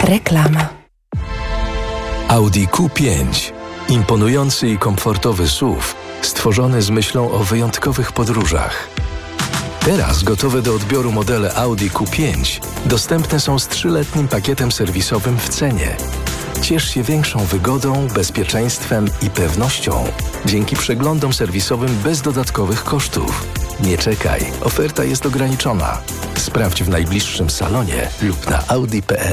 Reklama. Audi Q5. Imponujący i komfortowy SUV, stworzony z myślą o wyjątkowych podróżach. Teraz gotowe do odbioru modele Audi Q5 dostępne są z 3-letnim pakietem serwisowym w cenie. Ciesz się większą wygodą, bezpieczeństwem i pewnością dzięki przeglądom serwisowym bez dodatkowych kosztów. Nie czekaj, oferta jest ograniczona. Sprawdź w najbliższym salonie lub na audi.pl.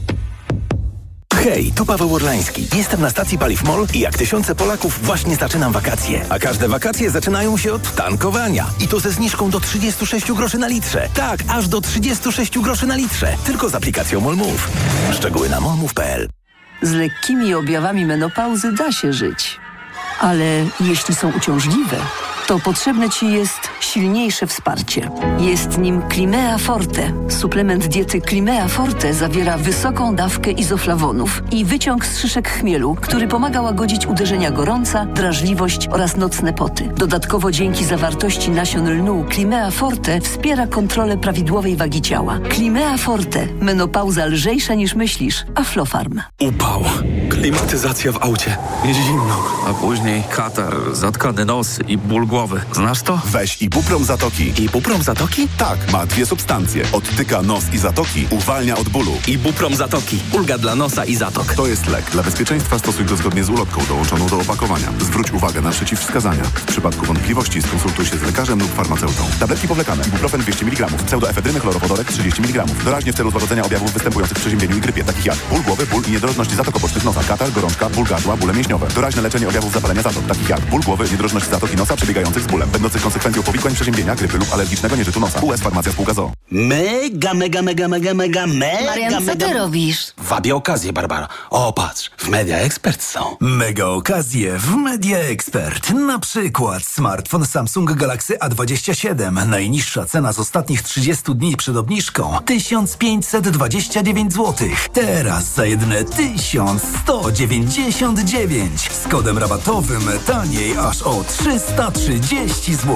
Hej, tu Paweł Orlański. Jestem na stacji Paliw MOL i jak tysiące Polaków właśnie zaczynam wakacje. A każde wakacje zaczynają się od tankowania. I to ze zniżką do 36 groszy na litrze. Tak, aż do 36 groszy na litrze. Tylko z aplikacją MOL Move. Szczegóły na molmove.pl. Z lekkimi objawami menopauzy da się żyć. Ale jeśli są uciążliwe, to potrzebne Ci jest silniejsze wsparcie. Jest nim Climea Forte. Suplement diety Climea Forte zawiera wysoką dawkę izoflawonów i wyciąg z szyszek chmielu, który pomaga łagodzić uderzenia gorąca, drażliwość oraz nocne poty. Dodatkowo dzięki zawartości nasion lnu Climea Forte wspiera kontrolę prawidłowej wagi ciała. Climea Forte. Menopauza lżejsza niż myślisz. Aflofarm. Upał. Klimatyzacja w aucie. Jest zimno. A później katar, zatkany nos i ból głowy. Znasz to? Weź Ibuprom Zatoki. Ibuprom Zatoki? Tak, ma 2 substancje. Odtyka nos i zatoki, uwalnia od bólu. Ibuprom Zatoki. Ulga dla nosa i zatok. To jest lek. Dla bezpieczeństwa stosuj go zgodnie z ulotką dołączoną do opakowania. Zwróć uwagę na przeciwwskazania. W przypadku wątpliwości skonsultuj się z lekarzem lub farmaceutą. Tabletki powlekane. Ibuprofen 200 mg. Pseudoefedryny chlorowodorek 30 mg. Doraźnie w celu złagodzenia objawów występujących w przeziębieniu i grypie, takich jak ból głowy, ból i niedrożność zatok obocznych nosa, katar, gorączka, ból gardła, bóle mięśniowe. Doraźne leczenie objawów zapalenia zatok, takich jak ból głowy, niedrożność zatoki nosa przebiegających z bólem, będących konsekwencją powikłań przeziębienia, grypy lub alergicznego nieżytu nosa. US Farmacja Spółka ZOO. Mega. Marian, co ty robisz? Wabię okazję, Barbara. O, patrz, w Media Expert są. Mega okazje w Media Expert. Na przykład smartfon Samsung Galaxy A27. Najniższa cena z ostatnich 30 dni przed obniżką 1529 zł. Teraz za jedyne 1199. Z kodem rabatowym taniej aż o 330 zł.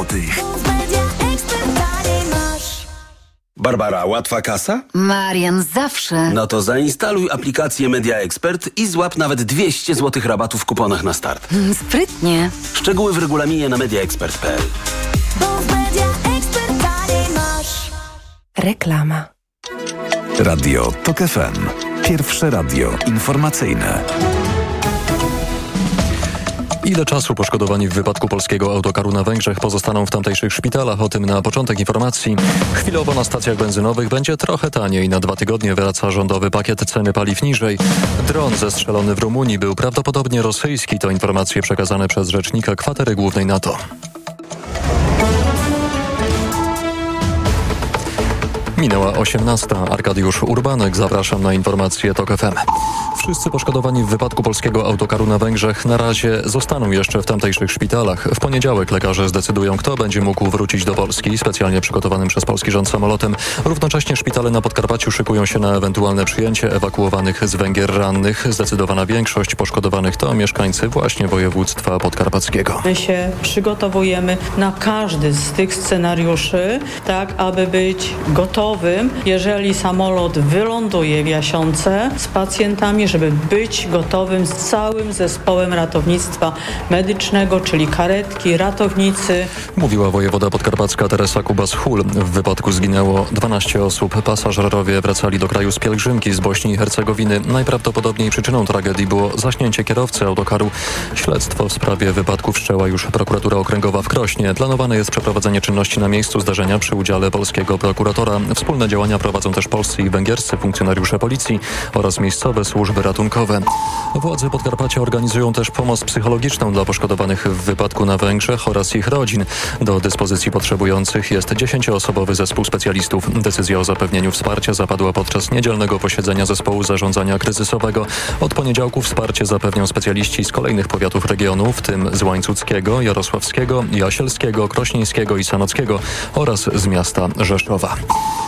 Barbara, łatwa kasa? Marian, zawsze. No to zainstaluj aplikację Media Expert i złap nawet 200 zł rabatu w kuponach na start. Sprytnie. Szczegóły w regulaminie na mediaexpert.pl. Reklama. Radio TOK FM. Pierwsze radio informacyjne. Ile czasu poszkodowani w wypadku polskiego autokaru na Węgrzech pozostaną w tamtejszych szpitalach? O tym na początek informacji. Chwilowo na stacjach benzynowych będzie trochę taniej. Na 2 tygodnie wraca rządowy pakiet ceny paliw niżej. Dron zestrzelony w Rumunii był prawdopodobnie rosyjski. To informacje przekazane przez rzecznika kwatery głównej NATO. Minęła 18. Arkadiusz Urbanek. Zapraszam na informacje TOK FM. Wszyscy poszkodowani w wypadku polskiego autokaru na Węgrzech na razie zostaną jeszcze w tamtejszych szpitalach. W poniedziałek lekarze zdecydują, kto będzie mógł wrócić do Polski specjalnie przygotowanym przez polski rząd samolotem. Równocześnie szpitale na Podkarpaciu szykują się na ewentualne przyjęcie ewakuowanych z Węgier rannych. Zdecydowana większość poszkodowanych to mieszkańcy właśnie województwa podkarpackiego. My się przygotowujemy na każdy z tych scenariuszy, tak aby być gotowym, jeżeli samolot wyląduje w Jasionce z pacjentami, żeby być gotowym z całym zespołem ratownictwa medycznego, czyli karetki, ratownicy. Mówiła wojewoda podkarpacka Teresa Kubas-Hul. W wypadku zginęło 12 osób. Pasażerowie wracali do kraju z pielgrzymki z Bośni i Hercegowiny. Najprawdopodobniej przyczyną tragedii było zaśnięcie kierowcy autokaru. Śledztwo w sprawie wypadku wszczęła już prokuratura okręgowa w Krośnie. Planowane jest przeprowadzenie czynności na miejscu zdarzenia przy udziale polskiego prokuratora. Wspólne działania prowadzą też polscy i węgierscy funkcjonariusze policji oraz miejscowe służby ratunkowe. Władze Podkarpacia organizują też pomoc psychologiczną dla poszkodowanych w wypadku na Węgrzech oraz ich rodzin. Do dyspozycji potrzebujących jest 10-osobowy zespół specjalistów. Decyzja o zapewnieniu wsparcia zapadła podczas niedzielnego posiedzenia zespołu zarządzania kryzysowego. Od poniedziałku wsparcie zapewnią specjaliści z kolejnych powiatów regionu, w tym z Łańcuckiego, Jarosławskiego, Jasielskiego, Krośnieńskiego i Sanockiego oraz z miasta Rzeszowa.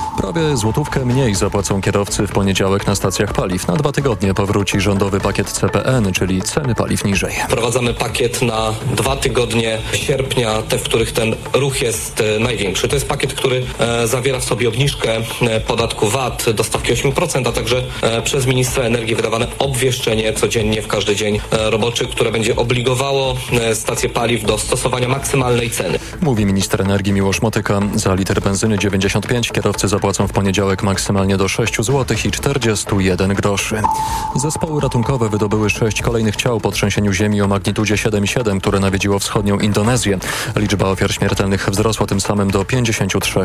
Prawie złotówkę mniej zapłacą kierowcy w poniedziałek na stacjach paliw. Na 2 tygodnie powróci rządowy pakiet CPN, czyli ceny paliw niżej. Wprowadzamy pakiet na 2 tygodnie sierpnia, te, w których ten ruch jest największy. To jest pakiet, który zawiera w sobie obniżkę podatku VAT do stawki 8%, a także przez ministra energii wydawane obwieszczenie codziennie w każdy dzień roboczy, które będzie obligowało stacje paliw do stosowania maksymalnej ceny. Mówi minister energii Miłosz Motyka. Za litr benzyny 95 kierowcy zapłacą w poniedziałek maksymalnie do 6 zł i 41 groszy. Zespoły ratunkowe wydobyły 6 kolejnych ciał po trzęsieniu ziemi o magnitudzie 7,7, które nawiedziło wschodnią Indonezję. Liczba ofiar śmiertelnych wzrosła tym samym do 53.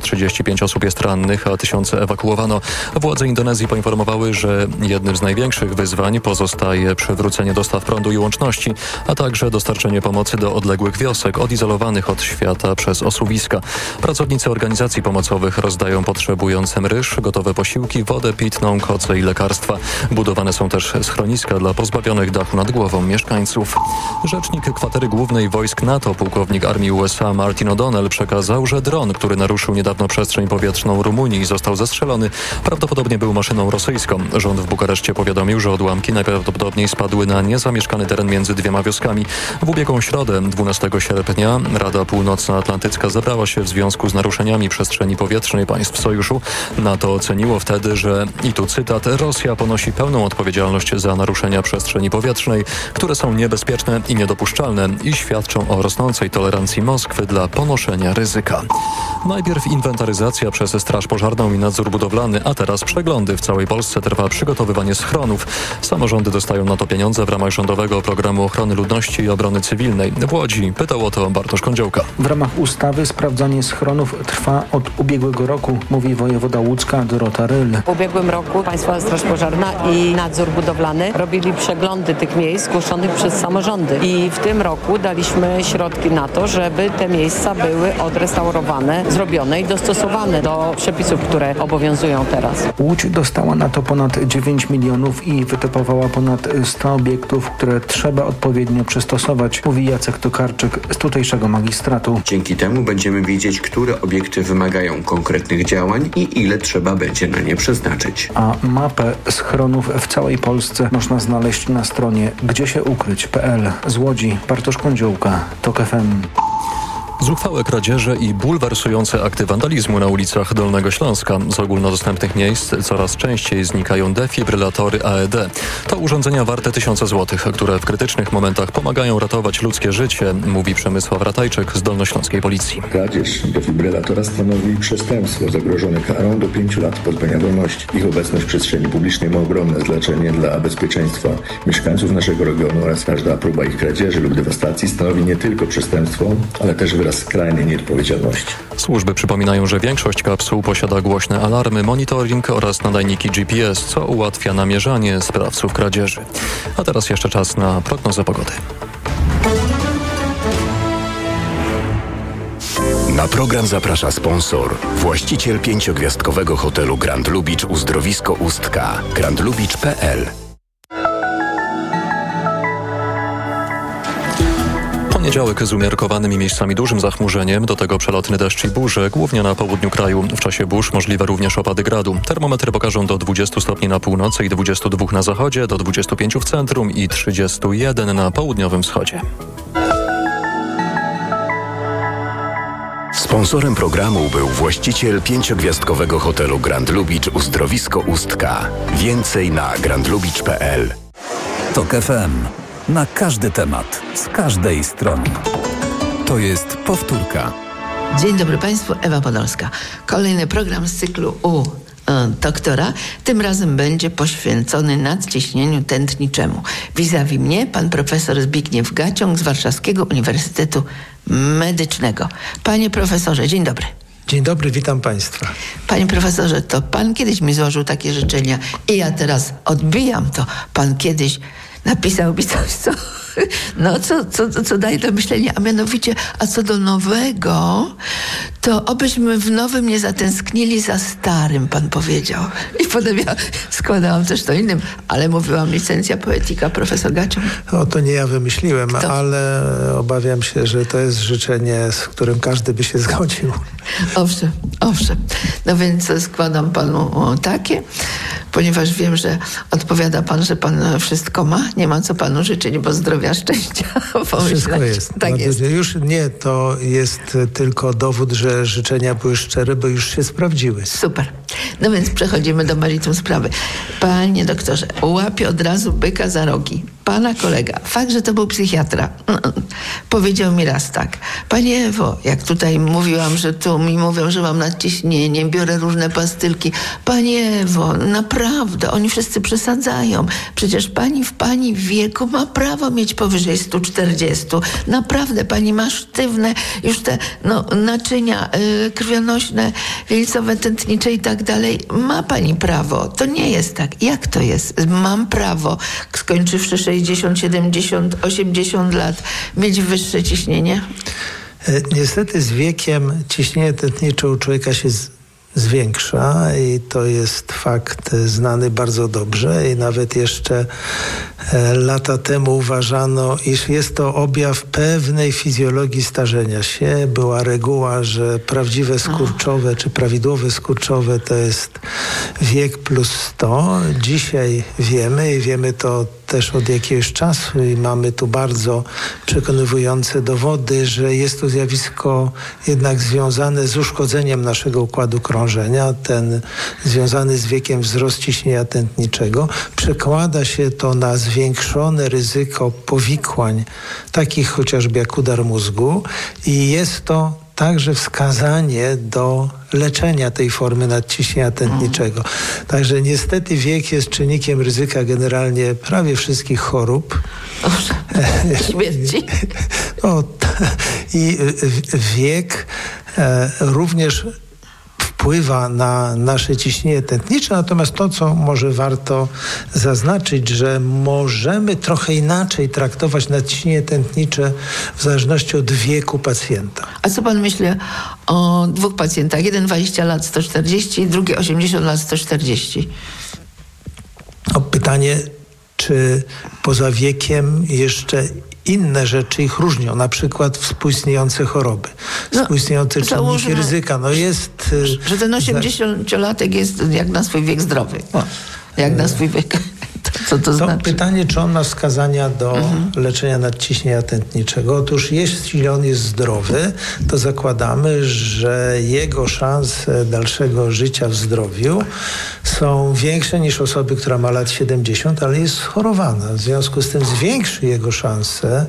135 osób jest rannych, a tysiące ewakuowano. Władze Indonezji poinformowały, że jednym z największych wyzwań pozostaje przywrócenie dostaw prądu i łączności, a także dostarczenie pomocy do odległych wiosek odizolowanych od świata przez osuwiska. Pracownicy organizacji pomocowych rozdają potrzebującym ryż, gotowe posiłki, wodę pitną, koce i lekarstwa. Budowane są też schroniska dla pozbawionych dachu nad głową mieszkańców. Rzecznik Kwatery Głównej Wojsk NATO, pułkownik Armii USA Martin O'Donnell przekazał, że dron, który naruszył niedawno przestrzeń powietrzną Rumunii i został zestrzelony, prawdopodobnie był maszyną rosyjską. Rząd w Bukareszcie powiadomił, że odłamki najprawdopodobniej spadły na niezamieszkany teren między dwiema wioskami. W ubiegłą środę, 12 sierpnia, Rada Północnoatlantycka zebrała się w związku z naruszeniami przestrzeni powietrznej państw sojuszu. NATO oceniło wtedy, że, i tu cytat, Rosja ponosi pełną odpowiedzialność za naruszenia przestrzeni powietrznej, które są niebezpieczne i niedopuszczalne i świadczą o rosnącej tolerancji Moskwy dla ponoszenia ryzyka. Najpierw inwentaryzacja przez Straż Pożarną i nadzór budowlany, a teraz przeglądy. W całej Polsce trwa przygotowywanie schronów. Samorządy dostają na to pieniądze w ramach rządowego programu ochrony ludności i obrony cywilnej. W Łodzi pytał o to Bartosz Kądziołka. W ramach ustawy sprawdzanie schronów trwa od ubiegłego roku, mówi wojewoda łódzka Dorota Ryl. W ubiegłym roku Państwowa Straż Pożarna i nadzór budowlany robili przeglądy tych miejsc zgłoszonych przez samorządy. I w tym roku daliśmy środki na to, żeby te miejsca były odrestaurowane, zrobione i dostosowane do przepisów, które obowiązują teraz. Łódź dostała na to ponad 9 milionów i wytypowała ponad 100 obiektów, które trzeba odpowiednio przystosować, mówi Jacek Tokarczyk z tutejszego magistratu. Dzięki temu będziemy wiedzieć, które obiekty wymagają konkretnych działań i ile trzeba będzie na nie przeznaczyć. A mapę schronów w całej Polsce można znaleźć na stronie gdziesieukryć.pl. Z Łodzi Bartosz Kądziołka, TOK FM. Zuchwałe kradzieże i bulwersujące akty wandalizmu na ulicach Dolnego Śląska. Z ogólnodostępnych miejsc coraz częściej znikają defibrylatory AED. To urządzenia warte tysiące złotych, które w krytycznych momentach pomagają ratować ludzkie życie, mówi Przemysław Ratajczyk z dolnośląskiej policji. Kradzież defibrylatora stanowi przestępstwo zagrożone karą do 5 lat pozbawienia wolności. Ich obecność w przestrzeni publicznej ma ogromne znaczenie dla bezpieczeństwa mieszkańców naszego regionu oraz każda próba ich kradzieży lub dewastacji stanowi nie tylko przestępstwo, ale też wyraz skrajnej nieodpowiedzialności. Służby przypominają, że większość kapsuł posiada głośne alarmy, monitoring oraz nadajniki GPS, co ułatwia namierzanie sprawców kradzieży. A teraz jeszcze czas na prognozę pogody. Na program zaprasza sponsor, właściciel 5-gwiazdkowego hotelu Grand Lubicz Uzdrowisko Ustka, grandlubicz.pl. Poniedziałek z umiarkowanym i miejscami dużym zachmurzeniem, do tego przelotny deszcz i burze, głównie na południu kraju. W czasie burz możliwe również opady gradu. Termometry pokażą do 20 stopni na północy i 22 na zachodzie, do 25 w centrum i 31 na południowym wschodzie. Sponsorem programu był właściciel 5-gwiazdkowego hotelu Grand Lubicz Uzdrowisko Ustka. Więcej na grandlubicz.pl. TOK FM. Na każdy temat, z każdej strony. To jest powtórka. Dzień dobry Państwu, Ewa Podolska. Kolejny program z cyklu u doktora. Tym razem będzie poświęcony nadciśnieniu tętniczemu. Vis-a-vis mnie pan profesor Zbigniew Gaciąg z Warszawskiego Uniwersytetu Medycznego. Panie profesorze, dzień dobry. Dzień dobry, witam Państwa. Panie profesorze, to pan kiedyś mi złożył takie życzenia i ja teraz odbijam to. Pan kiedyś napisał mi coś, co co daje do myślenia, a mianowicie, a co do nowego, to obyśmy w nowym nie zatęsknili za starym, pan powiedział. I potem ja składałam też to innym, ale mówiłam licencja poetyka, profesor Gacią. O, to nie ja wymyśliłem, ale obawiam się, że to jest życzenie, z którym każdy by się zgodził. Owszem. No więc składam panu takie, ponieważ wiem, że odpowiada pan, że pan wszystko ma. Nie ma co panu życzyć, bo zdrowia, szczęścia. Wszystko jest. Tak jest. Już nie, to jest tylko dowód, że życzenia były szczere, bo już się sprawdziły. Super. No więc przechodzimy do meritum sprawy. Panie doktorze, łapie od razu byka za rogi. Pana kolega, fakt, że to był psychiatra, powiedział mi raz tak: Pani Ewo, jak tutaj mówiłam, że tu mi mówią, że mam nadciśnienie, biorę różne pastylki. Pani Ewo, naprawdę, oni wszyscy przesadzają. Przecież pani w pani wieku ma prawo mieć powyżej 140. Naprawdę, pani ma sztywne już te naczynia krwionośne, wieńcowe, tętnicze i tak dalej. Ma pani prawo. To nie jest tak. Jak to jest? Mam prawo, skończywszy 60, 70, 80 lat, mieć wyższe ciśnienie? Niestety z wiekiem ciśnienie tętnicze u człowieka się zwiększa i to jest fakt znany bardzo dobrze i nawet jeszcze lata temu uważano, iż jest to objaw pewnej fizjologii starzenia się. Była reguła, że prawdziwe skurczowe czy prawidłowe skurczowe to jest wiek plus 100. Dzisiaj wiemy to też od jakiegoś czasu i mamy tu bardzo przekonywujące dowody, że jest to zjawisko jednak związane z uszkodzeniem naszego układu krążenia. Ten związany z wiekiem wzrost ciśnienia tętniczego. Przekłada się to na zwiększone ryzyko powikłań, takich chociażby jak udar mózgu, i jest to także wskazanie do leczenia tej formy nadciśnienia tętniczego. Także niestety wiek jest czynnikiem ryzyka generalnie prawie wszystkich chorób. Śmierci. I wiek również wpływa na nasze ciśnienie tętnicze, natomiast to, co może warto zaznaczyć, że możemy trochę inaczej traktować nadciśnienie tętnicze w zależności od wieku pacjenta. A co pan myśli o dwóch pacjentach? Jeden 20 lat 140, drugi 80 lat 140. Pytanie, czy poza wiekiem jeszcze inne rzeczy ich różnią, na przykład współistniejące choroby, współistniejące czynniki ryzyka. Że ten 80-latek jest jak na swój wiek zdrowy. Jak na swój wiek. Co to znaczy? Pytanie, czy on ma wskazania do leczenia nadciśnienia tętniczego. Otóż jeśli on jest zdrowy, to zakładamy, że jego szanse dalszego życia w zdrowiu są większe niż osoby, która ma lat 70, ale jest schorowana. W związku z tym zwiększy jego szanse,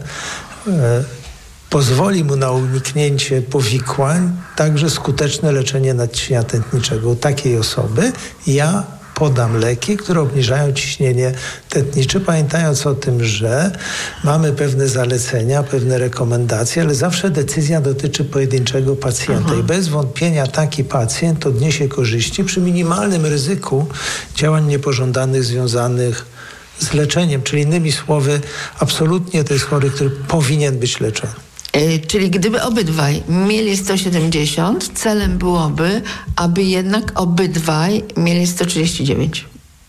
pozwoli mu na uniknięcie powikłań, także skuteczne leczenie nadciśnienia tętniczego. U takiej osoby ja podam leki, które obniżają ciśnienie tętnicze, pamiętając o tym, że mamy pewne zalecenia, pewne rekomendacje, ale zawsze decyzja dotyczy pojedynczego pacjenta i bez wątpienia taki pacjent odniesie korzyści przy minimalnym ryzyku działań niepożądanych związanych z leczeniem. Czyli innymi słowy, absolutnie to jest chory, który powinien być leczony. Czyli gdyby obydwaj mieli 170, celem byłoby, aby jednak obydwaj mieli 139.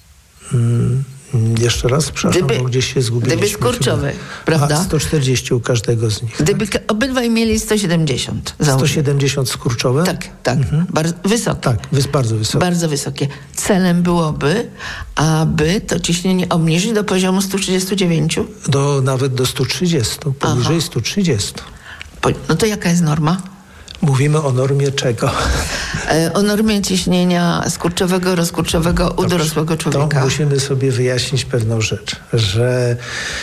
Jeszcze raz, przepraszam, bo gdzieś się zgubiliśmy. Gdyby skurczowy, prawda? 140 u każdego z nich. Gdyby obydwaj mieli 170. 170 skurczowe? Tak. Bardzo wysokie. Tak, bardzo wysokie. Bardzo wysokie. Celem byłoby, aby to ciśnienie obniżyć do poziomu 139? Nawet do 130, powyżej 130. No to jaka jest norma? Mówimy o normie czego? O normie ciśnienia skurczowego, rozkurczowego u dorosłego człowieka. To musimy sobie wyjaśnić pewną rzecz, że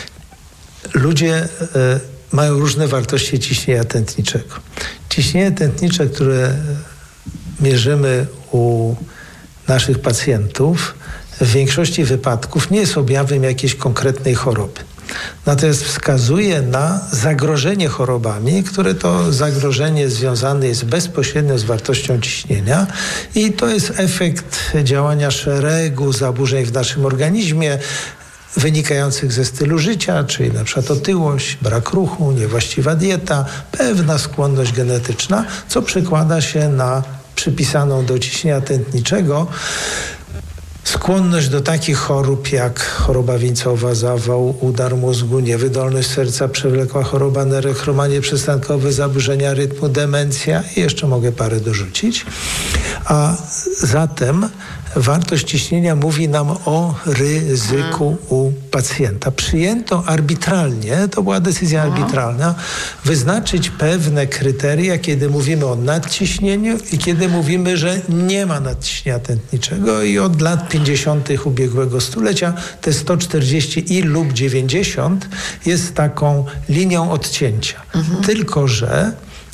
ludzie mają różne wartości ciśnienia tętniczego. Ciśnienie tętnicze, które mierzymy u naszych pacjentów, w większości wypadków nie jest objawem jakiejś konkretnej choroby. Natomiast wskazuje na zagrożenie chorobami, które to zagrożenie związane jest bezpośrednio z wartością ciśnienia i to jest efekt działania szeregu zaburzeń w naszym organizmie. wynikających ze stylu życia, czyli na przykład otyłość, brak ruchu, niewłaściwa dieta, pewna skłonność genetyczna, co przekłada się na przypisaną do ciśnienia tętniczego skłonność do takich chorób jak choroba wieńcowa, zawał, udar mózgu, niewydolność serca, przewlekła choroba nerek, chromanie przystankowe, zaburzenia rytmu, demencja i jeszcze mogę parę dorzucić. A zatem wartość ciśnienia mówi nam o ryzyku u pacjenta. Przyjęto arbitralnie, to była decyzja arbitralna, wyznaczyć pewne kryteria, kiedy mówimy o nadciśnieniu i kiedy mówimy, że nie ma nadciśnienia tętniczego i od lat 50. ubiegłego stulecia te 140 i lub 90 jest taką linią odcięcia. Tylko że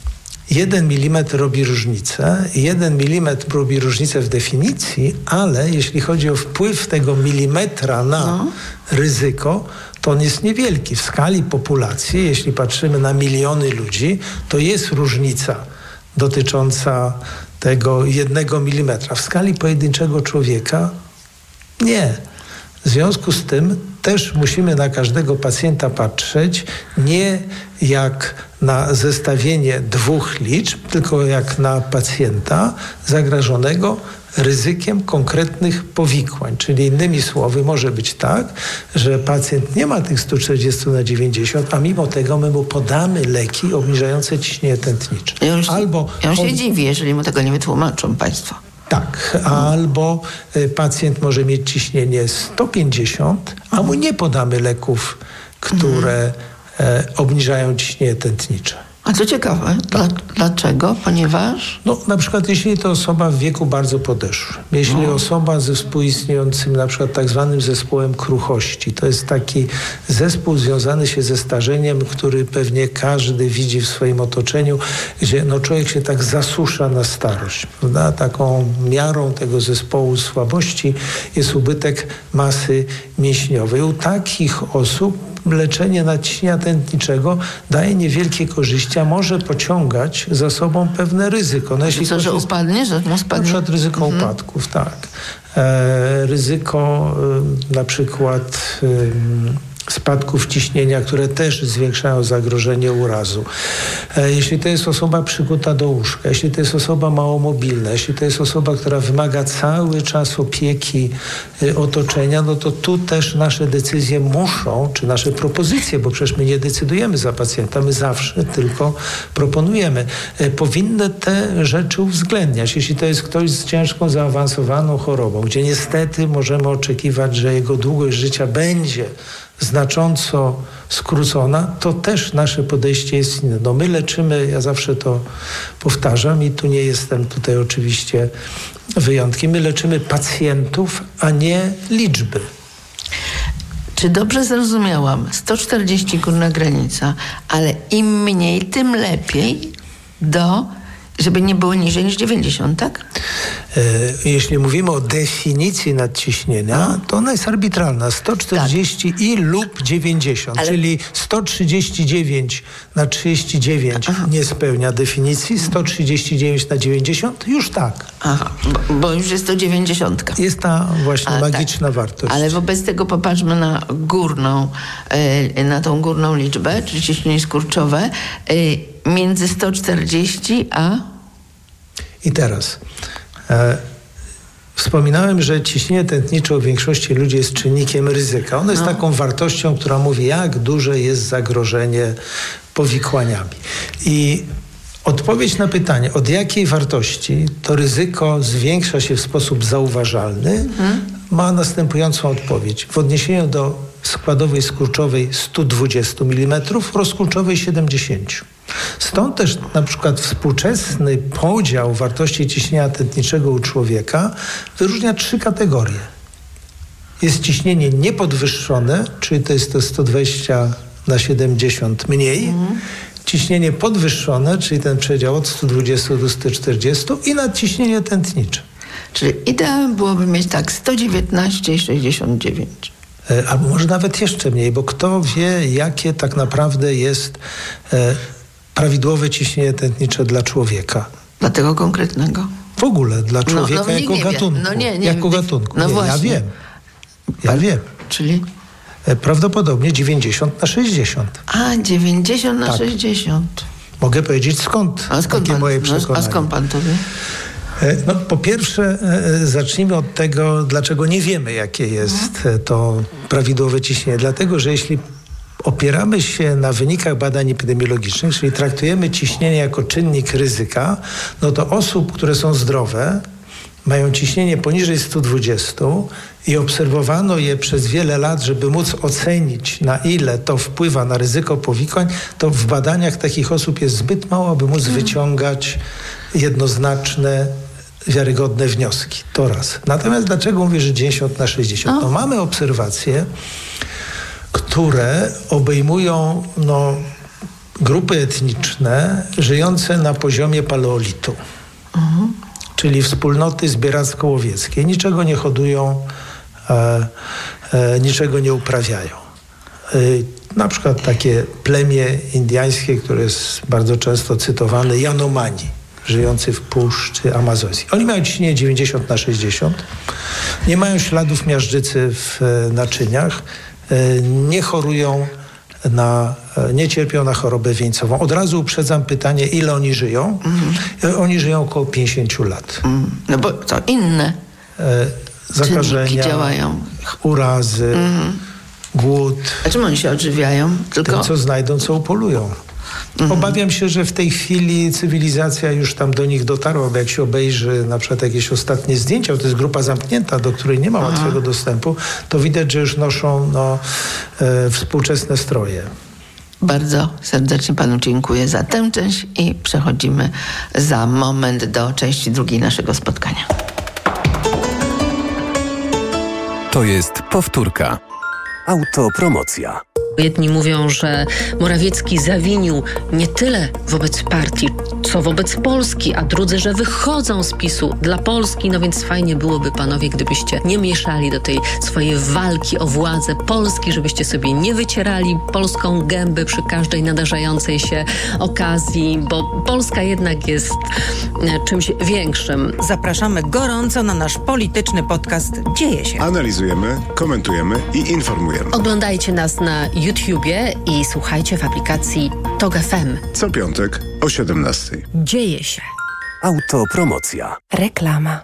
1 mm robi różnicę, 1 mm robi różnicę w definicji, ale jeśli chodzi o wpływ tego milimetra na ryzyko, to on jest niewielki. W skali populacji, jeśli patrzymy na miliony ludzi, to jest różnica dotycząca tego 1 mm. W skali pojedynczego człowieka nie. W związku z tym też musimy na każdego pacjenta patrzeć nie jak na zestawienie dwóch liczb, tylko jak na pacjenta zagrożonego ryzykiem konkretnych powikłań. Czyli innymi słowy może być tak, że pacjent nie ma tych 140/90, a mimo tego my mu podamy leki obniżające ciśnienie tętnicze. Ja się dziwię, jeżeli mu tego nie wytłumaczą państwo. Tak, albo pacjent może mieć ciśnienie 150, a mu nie podamy leków, które obniżają ciśnienie tętnicze. A co ciekawe, dlaczego? Ponieważ? No, na przykład jeśli to osoba w wieku bardzo podeszłym, jeśli osoba ze współistniejącym na przykład tak zwanym zespołem kruchości, to jest taki zespół związany się ze starzeniem, który pewnie każdy widzi w swoim otoczeniu, gdzie człowiek się tak zasusza na starość, prawda? Taką miarą tego zespołu słabości jest ubytek masy mięśniowej. U takich osób leczenie nadciśnienia tętniczego daje niewielkie korzyści, a może pociągać za sobą pewne ryzyko. No, jeśli że upadnie, że mu spadnie? Na przykład ryzyko upadków, tak. Ryzyko na przykład spadków ciśnienia, które też zwiększają zagrożenie urazu. Jeśli to jest osoba przykuta do łóżka, jeśli to jest osoba małomobilna, jeśli to jest osoba, która wymaga cały czas opieki otoczenia, no to tu też nasze decyzje muszą, czy nasze propozycje, bo przecież my nie decydujemy za pacjenta, my zawsze tylko proponujemy, powinny te rzeczy uwzględniać. Jeśli to jest ktoś z ciężką, zaawansowaną chorobą, gdzie niestety możemy oczekiwać, że jego długość życia będzie znacząco skrócona, to też nasze podejście jest inne. No my leczymy, ja zawsze to powtarzam i tu nie jestem tutaj oczywiście wyjątkiem, my leczymy pacjentów, a nie liczby. Czy dobrze zrozumiałam? 140 górna granica, ale im mniej, tym lepiej żeby nie było niżej niż 90, tak? Jeśli mówimy o definicji nadciśnienia, to ona jest arbitralna. 140 i lub 90, czyli 139/39 nie spełnia definicji, 139/90 już tak. Aha, bo już jest to 90. Jest ta właśnie magiczna wartość. Ale wobec tego popatrzmy na tą górną liczbę, czyli ciśnienie skurczowe, między 140 a... I teraz wspominałem, że ciśnienie tętnicze u większości ludzi jest czynnikiem ryzyka. Ono jest taką wartością, która mówi, jak duże jest zagrożenie powikłaniami. I odpowiedź na pytanie, od jakiej wartości to ryzyko zwiększa się w sposób zauważalny, ma następującą odpowiedź. W odniesieniu do składowej skurczowej 120 mm, rozkurczowej 70. Stąd też na przykład współczesny podział wartości ciśnienia tętniczego u człowieka wyróżnia 3 kategorie. Jest ciśnienie niepodwyższone, czyli to jest to 120/70 mniej. Ciśnienie podwyższone, czyli ten przedział od 120 do 140 i nadciśnienie tętnicze. Czyli idealnie byłoby mieć 119/69. Albo może nawet jeszcze mniej, bo kto wie, jakie tak naprawdę jest prawidłowe ciśnienie tętnicze dla człowieka. Dla tego konkretnego? W ogóle, dla człowieka jako gatunku. Jako gatunku. No właśnie. Ja wiem. Czyli? Prawdopodobnie 90/60. A, 90/60. Mogę powiedzieć skąd takie moje przekonanie. A skąd pan to wie? No, po pierwsze, zacznijmy od tego, dlaczego nie wiemy, jakie jest to prawidłowe ciśnienie. Dlatego, że jeśli opieramy się na wynikach badań epidemiologicznych, czyli traktujemy ciśnienie jako czynnik ryzyka, no to osób, które są zdrowe, mają ciśnienie poniżej 120 i obserwowano je przez wiele lat, żeby móc ocenić, na ile to wpływa na ryzyko powikłań, to w badaniach takich osób jest zbyt mało, aby móc wyciągać jednoznaczne, wiarygodne wnioski. To raz. Natomiast dlaczego mówię, że 90/60? No, mamy obserwacje, które obejmują grupy etniczne żyjące na poziomie paleolitu. Czyli wspólnoty zbieracko-łowieckie. Niczego nie hodują, niczego nie uprawiają. Na przykład takie plemię indyjskie, które jest bardzo często cytowane, Janomani, żyjący w puszczy amazońskiej. Oni mają ciśnienie 90/60, nie mają śladów miażdżycy w naczyniach, nie chorują nie cierpią na chorobę wieńcową. Od razu uprzedzam pytanie, ile oni żyją? Oni żyją około 50 lat. No bo co inne zakażenia, działają. Urazy, głód. A czym oni się odżywiają? Tylko tym, co znajdą, co upolują. Obawiam się, że w tej chwili cywilizacja już tam do nich dotarła, bo jak się obejrzy na przykład jakieś ostatnie zdjęcia, to jest grupa zamknięta, do której nie ma łatwego dostępu, to widać, że już noszą współczesne stroje. Bardzo serdecznie panu dziękuję za tę część i przechodzimy za moment do części drugiej naszego spotkania. To jest powtórka. Autopromocja. Jedni mówią, że Morawiecki zawinił nie tyle wobec partii, co wobec Polski, a drudzy, że wychodzą z PiS-u dla Polski. No więc fajnie byłoby, panowie, gdybyście nie mieszali do tej swojej walki o władzę Polski, żebyście sobie nie wycierali polską gęby przy każdej nadarzającej się okazji, bo Polska jednak jest czymś większym. Zapraszamy gorąco na nasz polityczny podcast Dzieje się. Analizujemy, komentujemy i informujemy. Oglądajcie nas na YouTubie i słuchajcie w aplikacji TOG FM. Co piątek o 17:00. Dzieje się. Autopromocja. Reklama.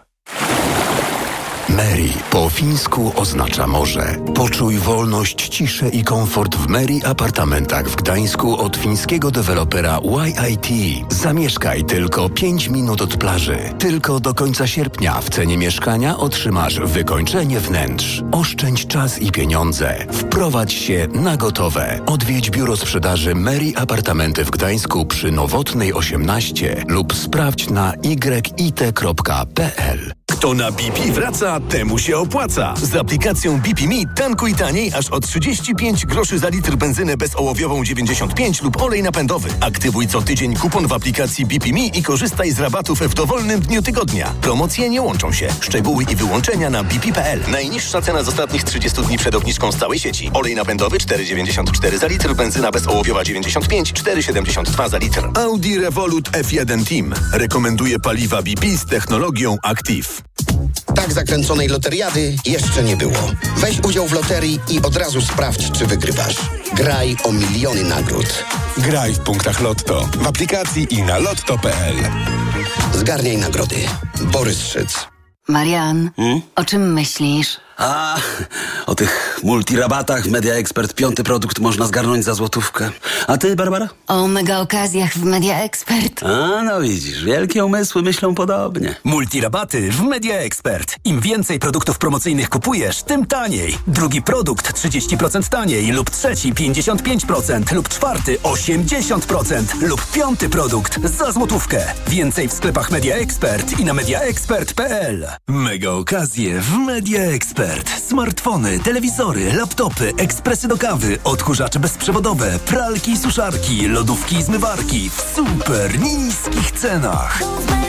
Meri po fińsku oznacza morze. Poczuj wolność, ciszę i komfort w Meri apartamentach w Gdańsku od fińskiego dewelopera YIT. Zamieszkaj tylko 5 minut od plaży. Tylko do końca sierpnia w cenie mieszkania otrzymasz wykończenie wnętrz. Oszczędź czas i pieniądze. Wprowadź się na gotowe. Odwiedź biuro sprzedaży Meri Apartamenty w Gdańsku przy Nowotnej 18 lub sprawdź na yit.pl. Kto na BP wraca, temu się opłaca. Z aplikacją BP Me tankuj taniej aż o 35 groszy za litr benzynę bezołowiową 95 lub olej napędowy. Aktywuj co tydzień kupon w aplikacji BP Me i korzystaj z rabatów w dowolnym dniu tygodnia. Promocje nie łączą się. Szczegóły i wyłączenia na bp.pl. Najniższa cena z ostatnich 30 dni przed obniżką z całej sieci. Olej napędowy 4,94 za litr, benzyna bezołowiowa 95, 4,72 za litr. Audi Revolut F1 Team rekomenduje paliwa BP z technologią Active. Tak zakręconej loteriady jeszcze nie było. Weź udział w loterii i od razu sprawdź, czy wygrywasz. Graj o miliony nagród. Graj w punktach Lotto, w aplikacji i na lotto.pl. Zgarniaj nagrody. Borys Szyc. Marian, o czym myślisz? O tych multirabatach w Media Expert 5. produkt można zgarnąć za złotówkę. A ty, Barbara? O mega okazjach w Media Expert. No widzisz, wielkie umysły myślą podobnie. Multirabaty w Media Expert. Im więcej produktów promocyjnych kupujesz, tym taniej. Drugi produkt 30% taniej lub trzeci 55% lub czwarty 80% lub 5. produkt za złotówkę. Więcej w sklepach Media Expert i na mediaexpert.pl. Mega okazje w Media Expert. Smartfony, telewizory, laptopy, ekspresy do kawy, odkurzacze bezprzewodowe, pralki i suszarki, lodówki i zmywarki w super niskich cenach.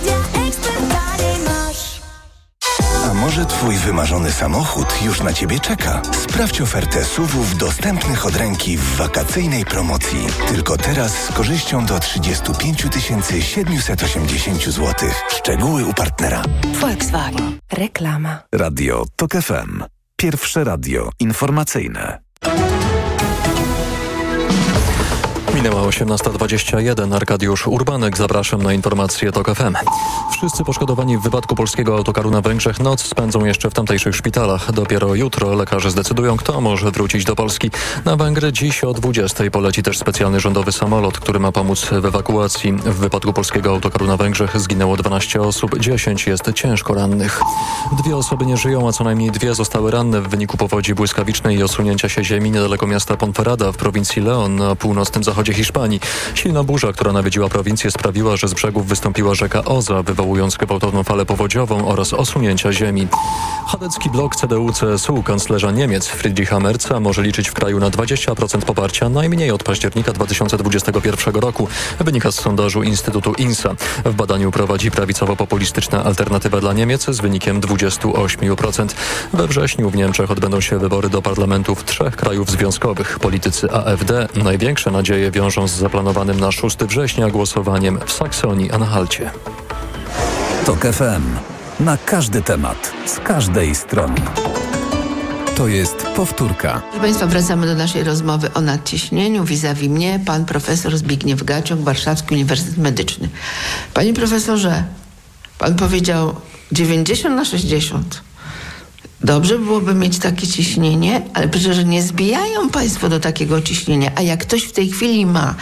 A może twój wymarzony samochód już na ciebie czeka? Sprawdź ofertę SUV-ów dostępnych od ręki w wakacyjnej promocji. Tylko teraz z korzyścią do 35 780 zł. Szczegóły u partnera. Volkswagen. Reklama. Radio TOG FM. Pierwsze radio informacyjne. Minęła 18:21. Arkadiusz Urbanek. Zapraszam na informacje TOK FM. Wszyscy poszkodowani w wypadku polskiego autokaru na Węgrzech noc spędzą jeszcze w tamtejszych szpitalach. Dopiero jutro lekarze zdecydują, kto może wrócić do Polski. Na Węgry dziś o 20:00 poleci też specjalny rządowy samolot, który ma pomóc w ewakuacji. W wypadku polskiego autokaru na Węgrzech zginęło 12 osób, 10 jest ciężko rannych. 2 osoby nie żyją, a co najmniej 2 zostały ranne w wyniku powodzi błyskawicznej i osunięcia się ziemi niedaleko miasta Ponferrada w prowincji León na północnym zachodzie Hiszpanii. Silna burza, która nawiedziła prowincję, sprawiła, że z brzegów wystąpiła rzeka Oza, wywołując gwałtowną falę powodziową oraz osunięcia ziemi. Chadecki blok CDU-CSU kanclerza Niemiec Friedricha Merza może liczyć w kraju na 20% poparcia najmniej od października 2021 roku, wynika z sondażu Instytutu INSA. W badaniu prowadzi prawicowo-populistyczna Alternatywa dla Niemiec z wynikiem 28%. We wrześniu w Niemczech odbędą się wybory do parlamentów 3 krajów związkowych. Politycy AfD największe nadzieje wiążą z zaplanowanym na 6 września głosowaniem w Saksonii-Anhalcie. TOK FM. Na każdy temat, z każdej strony. To jest powtórka. Proszę Państwa, wracamy do naszej rozmowy o nadciśnieniu. Vis-a-vis mnie pan profesor Zbigniew Gaciok, Warszawski Uniwersytet Medyczny. Panie profesorze, pan powiedział 90/60. Dobrze byłoby mieć takie ciśnienie, ale przecież nie zbijają Państwo do takiego ciśnienia. A jak ktoś w tej chwili ma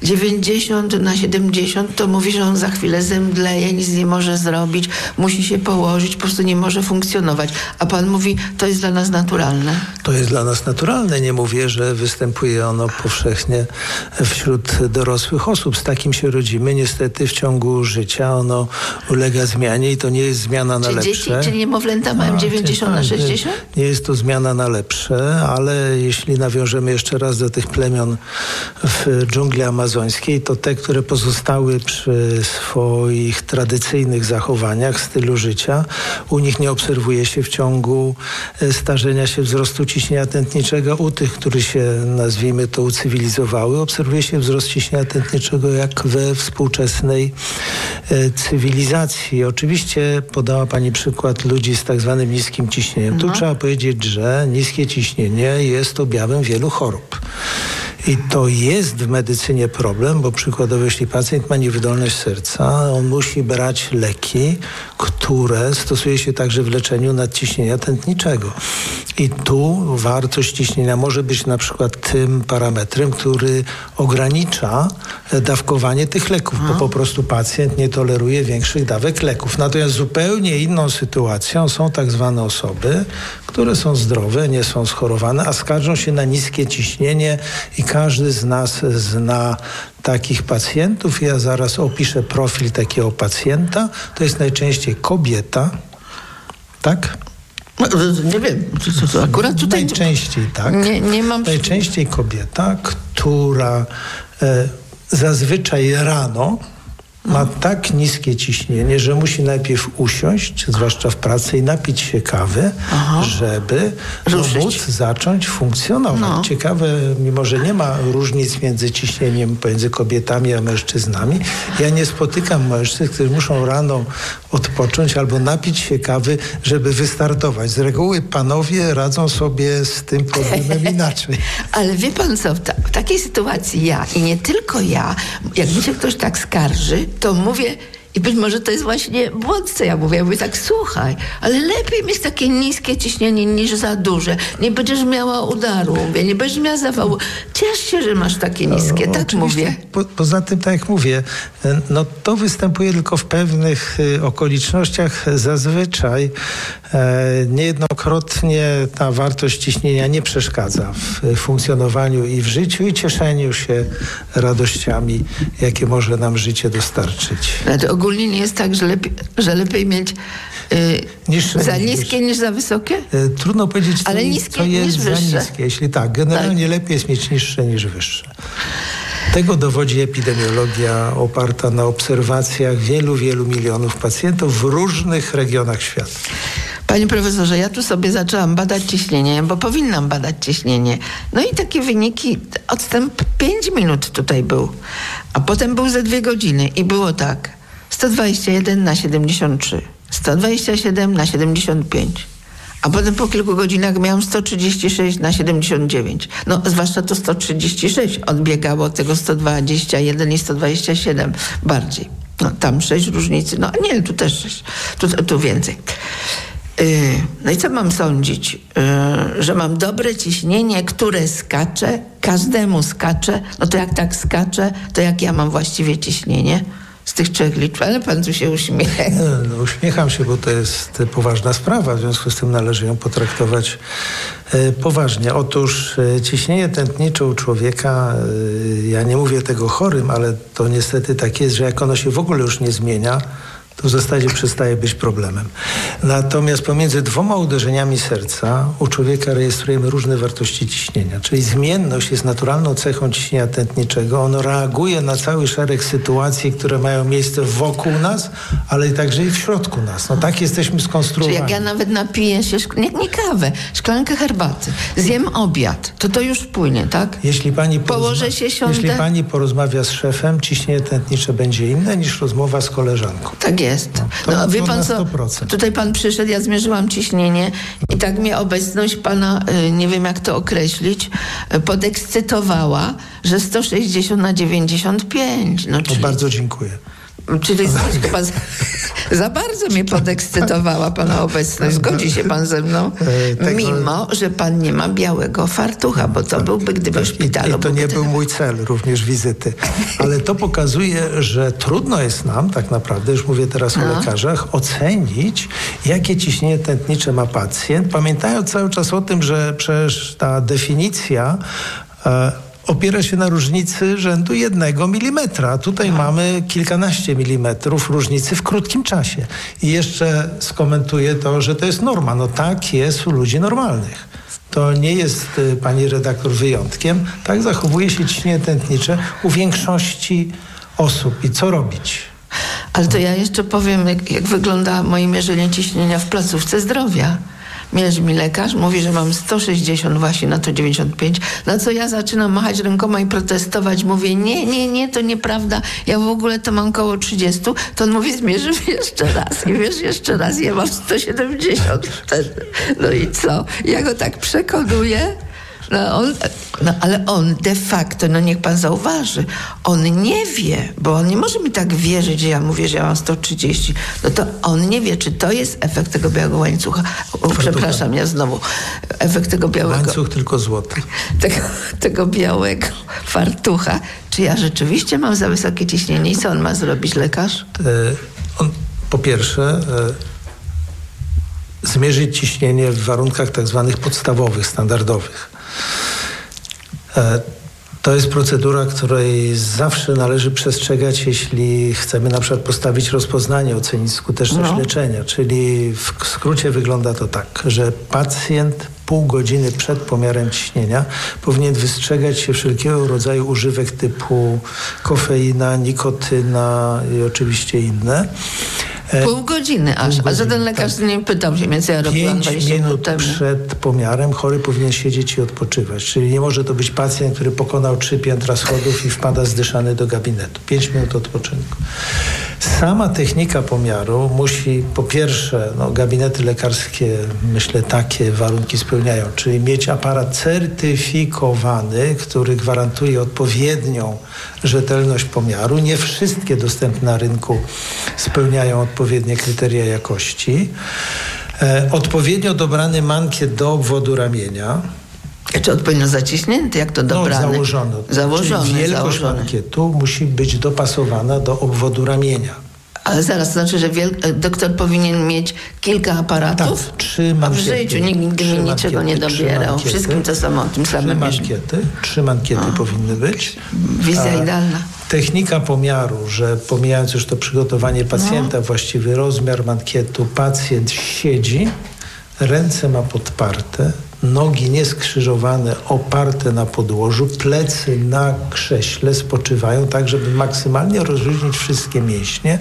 90/70, to mówi, że on za chwilę zemdleje, nic nie może zrobić, musi się położyć, po prostu nie może funkcjonować. A pan mówi, to jest dla nas naturalne. To jest dla nas naturalne. Nie mówię, że występuje ono powszechnie wśród dorosłych osób. Z takim się rodzimy. Niestety w ciągu życia ono ulega zmianie i to nie jest zmiana na lepsze. Czyli niemowlęta mają 90/60? Nie jest to zmiana na lepsze, ale jeśli nawiążemy jeszcze raz do tych plemion w dżungli amazońskiej, to te, które pozostały przy swoich tradycyjnych zachowaniach, stylu życia, u nich nie obserwuje się w ciągu starzenia się wzrostu ciśnienia tętniczego. U tych, którzy się, nazwijmy to, ucywilizowały, obserwuje się wzrost ciśnienia tętniczego jak we współczesnej cywilizacji. Oczywiście podała Pani przykład ludzi z tak zwanym niskim ciśnieniem. Tu trzeba powiedzieć, że niskie ciśnienie jest objawem wielu chorób. I to jest w medycynie problem, bo przykładowo jeśli pacjent ma niewydolność serca, on musi brać leki, które stosuje się także w leczeniu nadciśnienia tętniczego. I tu wartość ciśnienia może być na przykład tym parametrem, który ogranicza dawkowanie tych leków, bo po prostu pacjent nie toleruje większych dawek leków. Natomiast zupełnie inną sytuacją są tak zwane osoby, które są zdrowe, nie są schorowane, a skarżą się na niskie ciśnienie i każdy z nas zna takich pacjentów. Ja zaraz opiszę profil takiego pacjenta. To jest najczęściej kobieta, tak? Nie wiem, co akurat tutaj... Najczęściej tak. Nie mam... Najczęściej kobieta, która zazwyczaj rano ma tak niskie ciśnienie, że musi najpierw usiąść, zwłaszcza w pracy, i napić się kawy, żeby móc zacząć funkcjonować. No. Ciekawe, mimo że nie ma różnic między ciśnieniem pomiędzy kobietami a mężczyznami, ja nie spotykam mężczyzn, którzy muszą rano odpocząć albo napić się kawy, żeby wystartować. Z reguły panowie radzą sobie z tym problemem inaczej. Ale wie pan co, w takiej sytuacji ja i nie tylko ja, jak mi się ktoś tak skarży, to mówię, i być może to jest właśnie błąd, co ja mówię. Ja mówię tak, słuchaj, ale lepiej mieć takie niskie ciśnienie niż za duże. Nie będziesz miała udaru, mówię, nie będziesz miała zawału. Ciesz się, że masz takie niskie, tak mówię. Poza tym, tak jak mówię, no to występuje tylko w pewnych okolicznościach. Zazwyczaj niejednokrotnie ta wartość ciśnienia nie przeszkadza w funkcjonowaniu i w życiu i cieszeniu się radościami, jakie może nam życie dostarczyć. Znaczy, ogólnie nie jest tak, że lepiej mieć za niskie niż za wysokie? Trudno powiedzieć, ale niskie co jest niż za wyższe. niskie. Jeśli tak, generalnie lepiej jest mieć niższe niż wyższe. Tego dowodzi epidemiologia oparta na obserwacjach wielu milionów pacjentów w różnych regionach świata. Panie profesorze, ja tu sobie zaczęłam badać ciśnienie, bo powinnam badać ciśnienie. No i takie wyniki, odstęp 5 minut tutaj był, a potem był ze 2 godziny i było tak: 121/73, 127/75, A potem po kilku godzinach miałam 136 na 79. No, zwłaszcza to 136 odbiegało od tego 121 i 127 bardziej. No, tam 6 różnicy. No, nie, tu też 6. Tu więcej. No i co mam sądzić? Że mam dobre ciśnienie, które skacze, każdemu skacze. No to jak tak skacze, to jak ja mam właściwie ciśnienie? Z tych 3 liczb, ale pan tu się uśmiecha. No, uśmiecham się, bo to jest poważna sprawa, w związku z tym należy ją potraktować poważnie. Otóż ciśnienie tętnicze u człowieka, ja nie mówię tego chorym, ale to niestety tak jest, że jak ono się w ogóle już nie zmienia, to w zasadzie przestaje być problemem. Natomiast pomiędzy 2 uderzeniami serca u człowieka rejestrujemy różne wartości ciśnienia. Czyli zmienność jest naturalną cechą ciśnienia tętniczego. Ono reaguje na cały szereg sytuacji, które mają miejsce wokół nas, ale także i w środku nas. No tak jesteśmy skonstruowani. Czyli jak ja nawet napiję się, nie kawę, szklankę herbaty, zjem obiad, to już wpłynie, tak? Położę się, siądę. Jeśli pani porozmawia z szefem, ciśnienie tętnicze będzie inne niż rozmowa z koleżanką. Tak jest. No, wie pan co, tutaj pan przyszedł, ja zmierzyłam ciśnienie i tak mnie obecność pana, nie wiem jak to określić, podekscytowała, że 160 na 95. No, czyli, bardzo dziękuję. Czyli chyba za bardzo mnie podekscytowała pana obecność. Zgodzi się pan ze mną? Mimo, że pan nie ma białego fartucha, bo to byłby, gdyby w szpitalu... I to nie był mój cel również wizyty. Ale to pokazuje, że trudno jest nam tak naprawdę, już mówię teraz o lekarzach, ocenić, jakie ciśnienie tętnicze ma pacjent, pamiętając cały czas o tym, że przecież ta definicja opiera się na różnicy rzędu 1 milimetra. Tutaj mamy kilkanaście milimetrów różnicy w krótkim czasie. I jeszcze skomentuję to, że to jest norma. No tak jest u ludzi normalnych. To nie jest, pani redaktor, wyjątkiem. Tak zachowuje się ciśnienie tętnicze u większości osób. I co robić? Ale to ja jeszcze powiem, jak wygląda moje mierzenie ciśnienia w placówce zdrowia. Mierzy mi lekarz, mówi, że mam 160 właśnie na to 95, na co ja zaczynam machać rękoma i protestować. Mówię, nie, to nieprawda, ja w ogóle to mam koło 30. To on mówi, zmierzysz jeszcze raz i wiesz, jeszcze raz, ja mam 170 wtedy. No i co? Ja go tak przekonuję. Ale on de facto, niech pan zauważy, on nie wie, bo on nie może mi tak wierzyć, że ja mówię, że ja mam 130. No to on nie wie, czy to jest efekt tego białego łańcucha. Przepraszam, ja znowu. Efekt tego białego... Łańcuch tylko złoty. Tego białego fartucha. Czy ja rzeczywiście mam za wysokie ciśnienie i co on ma zrobić, lekarz? On po pierwsze... zmierzyć ciśnienie w warunkach tak zwanych podstawowych, standardowych. To jest procedura, której zawsze należy przestrzegać, jeśli chcemy na przykład postawić rozpoznanie, ocenić skuteczność leczenia. Czyli w skrócie wygląda to tak, że pacjent pół godziny przed pomiarem ciśnienia powinien wystrzegać się wszelkiego rodzaju używek typu kofeina, nikotyna i oczywiście inne. Pół godziny aż. A żaden lekarz nie pytał się, więc ja robiłam 5 minut przed pomiarem chory powinien siedzieć i odpoczywać. Czyli nie może to być pacjent, który pokonał 3 piętra schodów i wpada zdyszany do gabinetu. 5 minut odpoczynku. Sama technika pomiaru musi, po pierwsze, gabinety lekarskie, myślę, takie warunki spełniają, czyli mieć aparat certyfikowany, który gwarantuje odpowiednią rzetelność pomiaru. Nie wszystkie dostępne na rynku spełniają odpowiednie kryteria jakości. Odpowiednio dobrany mankiet do obwodu ramienia. Czy odpowiednio zaciśnięty, jak to dobrany? Założony. Czyli wielkość mankietu musi być dopasowana do obwodu ramienia. Ale zaraz, to znaczy, że doktor powinien mieć kilka aparatów? Tak, 3 mankiety. A w życiu nigdy mi niczego nie dobierał. Wszystkim to samo o tym samym. 3 mankiety powinny być. Wizja idealna. Technika pomiaru, że pomijając już to przygotowanie pacjenta, właściwy rozmiar mankietu, pacjent siedzi, ręce ma podparte, nogi nieskrzyżowane, oparte na podłożu, plecy na krześle spoczywają tak, żeby maksymalnie rozluźnić wszystkie mięśnie.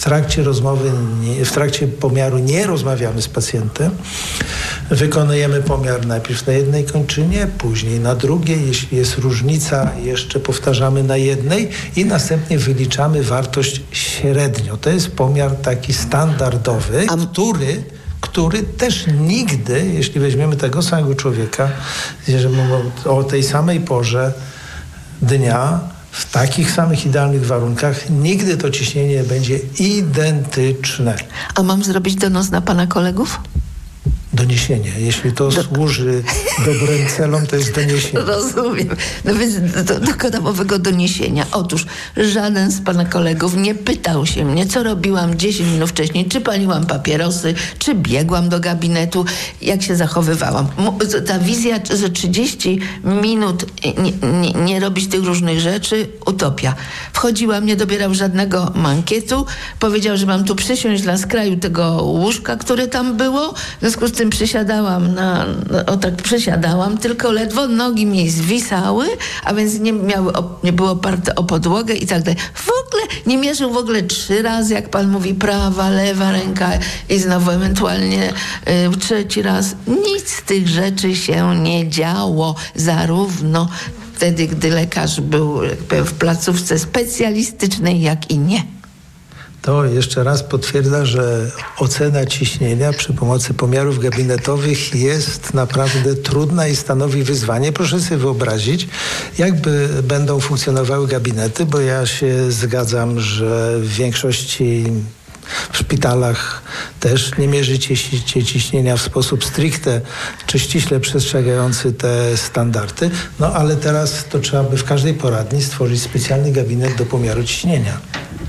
W trakcie pomiaru nie rozmawiamy z pacjentem. Wykonujemy pomiar najpierw na jednej kończynie, później na drugiej. Jeśli jest różnica, jeszcze powtarzamy na jednej i następnie wyliczamy wartość średnią. To jest pomiar taki standardowy, który też nigdy, jeśli weźmiemy tego samego człowieka, jeżeli mówimy o tej samej porze dnia, w takich samych idealnych warunkach, nigdy to ciśnienie będzie identyczne. A mam zrobić donos na pana kolegów? Doniesienie. Jeśli to służy dobrym celom, to jest doniesienie. Rozumiem. No więc dokonam owego doniesienia. Otóż żaden z pana kolegów nie pytał się mnie, co robiłam 10 minut wcześniej, czy paliłam papierosy, czy biegłam do gabinetu, jak się zachowywałam. Ta wizja, że 30 minut nie robić tych różnych rzeczy, utopia. Wchodziłam, nie dobierał żadnego mankietu, powiedział, że mam tu przysiąść dla skraju tego łóżka, które tam było. W związku z tym przysiadałam, przysiadałam, tylko ledwo nogi mi zwisały, a więc nie było oparte o podłogę i tak dalej. W ogóle nie mierzył w ogóle 3 razy, jak pan mówi, prawa, lewa ręka i znowu ewentualnie 3 raz. Nic z tych rzeczy się nie działo, zarówno wtedy, gdy lekarz był w placówce specjalistycznej, jak i nie. To jeszcze raz potwierdza, że ocena ciśnienia przy pomocy pomiarów gabinetowych jest naprawdę trudna i stanowi wyzwanie. Proszę sobie wyobrazić, jakby będą funkcjonowały gabinety, bo ja się zgadzam, że w większości w szpitalach też nie mierzycie ciśnienia w sposób stricte czy ściśle przestrzegający te standardy. No ale teraz to trzeba by w każdej poradni stworzyć specjalny gabinet do pomiaru ciśnienia.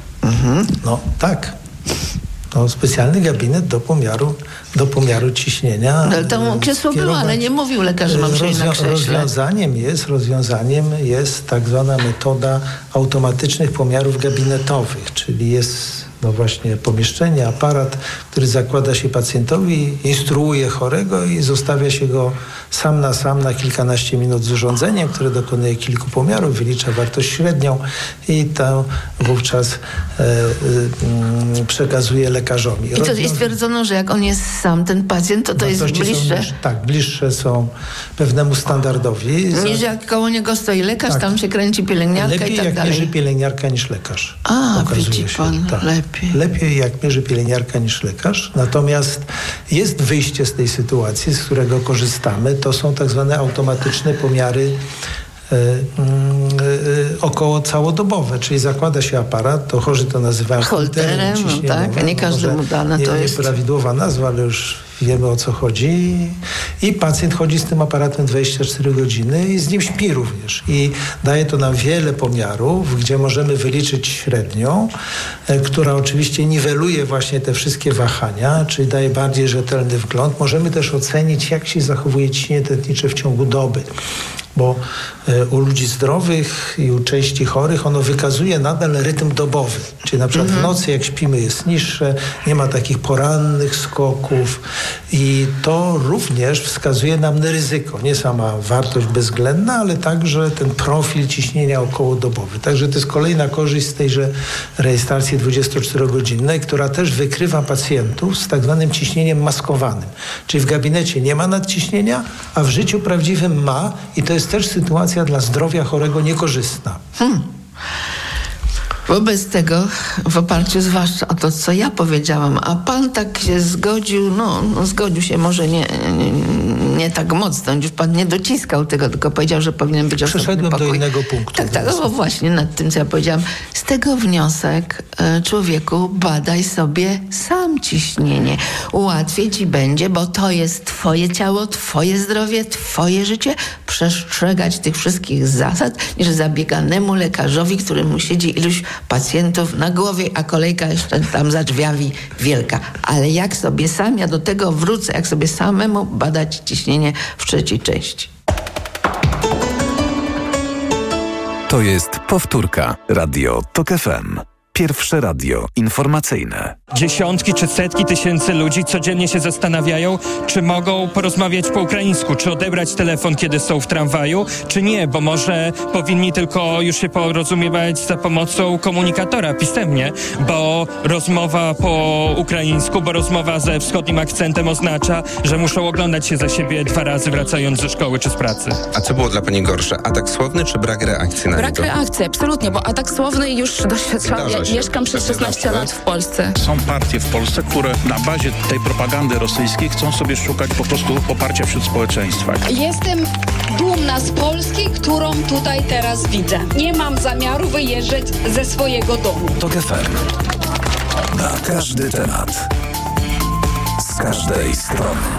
No tak. No, specjalny gabinet do pomiaru ciśnienia. Ale to krzesło było, ale nie mówił lekarz, że mam siedzieć na krześle. Rozwiązaniem jest tak zwana metoda automatycznych pomiarów gabinetowych, czyli jest właśnie pomieszczenie, aparat, który zakłada się pacjentowi, instruuje chorego i zostawia się go sam na kilkanaście minut z urządzeniem, które dokonuje kilku pomiarów, wylicza wartość średnią i to wówczas przekazuje lekarzowi. I to jest stwierdzono, że jak on jest sam, ten pacjent, to jest bliższe? Bliższe są pewnemu standardowi. Niż jak koło niego stoi lekarz, tam się kręci pielęgniarka lepiej i tak dalej. Lepiej jak mierzy pielęgniarka niż lekarz. Widzi pan, lepiej. Lepiej jak mierzy pielęgniarka niż lekarz. Natomiast jest wyjście z tej sytuacji, z którego korzystamy. To są tak zwane automatyczne pomiary około całodobowe, czyli zakłada się aparat, to chorzy to nazywają holterem, tak, a nie każdemu dane to jest. Nieprawidłowa nazwa, ale już wiemy, o co chodzi. I pacjent chodzi z tym aparatem 24 godziny i z nim śpi również. I daje to nam wiele pomiarów, gdzie możemy wyliczyć średnią, która oczywiście niweluje właśnie te wszystkie wahania, czyli daje bardziej rzetelny wgląd. Możemy też ocenić, jak się zachowuje ciśnienie tętnicze w ciągu doby. Bo u ludzi zdrowych i u części chorych ono wykazuje nadal rytm dobowy. Czyli na przykład w nocy, jak śpimy, jest niższe, nie ma takich porannych skoków i to również wskazuje nam na ryzyko. Nie sama wartość bezwzględna, ale także ten profil ciśnienia okołodobowy. Także to jest kolejna korzyść z tejże rejestracji 24-godzinnej, która też wykrywa pacjentów z tak zwanym ciśnieniem maskowanym. Czyli w gabinecie nie ma nadciśnienia, a w życiu prawdziwym ma i to jest też sytuacja dla zdrowia chorego niekorzystna. Wobec tego, w oparciu zwłaszcza o to, co ja powiedziałam, a pan tak się zgodził, zgodził się może nie tak mocno, już pan nie dociskał tego, tylko powiedział, że powinien być osobny pokój. Przeszedłem do innego punktu. Tak, właśnie nad tym, co ja powiedziałam. Z tego wniosek, człowieku, badaj sobie sam ciśnienie. Łatwiej ci będzie, bo to jest twoje ciało, twoje zdrowie, twoje życie. Przestrzegać tych wszystkich zasad, niż zabieganemu lekarzowi, któremu siedzi iluś pacjentów na głowie, a kolejka jeszcze tam za drzwiami wielka. Ale jak sobie sam, ja do tego wrócę, jak sobie samemu badać ciśnienie w trzeciej części. To jest powtórka. Radio TOK FM. Pierwsze radio informacyjne. Dziesiątki czy setki tysięcy ludzi codziennie się zastanawiają, czy mogą porozmawiać po ukraińsku, czy odebrać telefon, kiedy są w tramwaju, czy nie, bo może powinni tylko już się porozumiewać za pomocą komunikatora pisemnie, bo rozmowa po ukraińsku, bo rozmowa ze wschodnim akcentem oznacza, że muszą oglądać się za siebie 2 razy wracając ze szkoły czy z pracy. A co było dla pani gorsze? Atak słowny czy brak reakcji na niego? Brak reakcji, absolutnie, bo atak słowny już doświadczam. Mieszkam przez 16 lat w Polsce. Są Są partie w Polsce, które na bazie tej propagandy rosyjskiej chcą sobie szukać po prostu poparcia wśród społeczeństwa. Jestem dumna z Polski, którą tutaj teraz widzę. Nie mam zamiaru wyjeżdżać ze swojego domu. TOK FM. Na każdy temat. Z każdej strony.